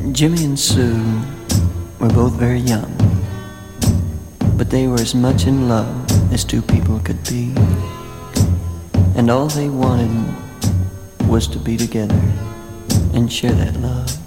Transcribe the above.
Jimmy and Sue were both very young, but they were as much in love as two people could be. And all they wanted was to be together and share that love.